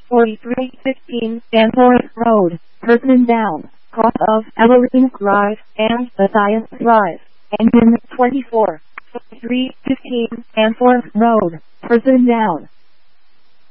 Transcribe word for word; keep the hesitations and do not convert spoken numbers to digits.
forty-three fifteen Danforth Road, Person down, cross of Ellerine Drive and Matthias Drive. Engine twenty-four, forty-three fifteen Danforth Road, Person down.